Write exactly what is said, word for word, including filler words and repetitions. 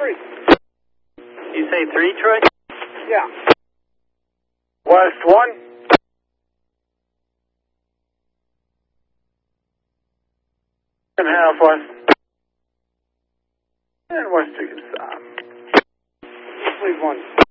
three. You say three, Troy? Yeah. West one. And half west. And west to your stop. Leave one.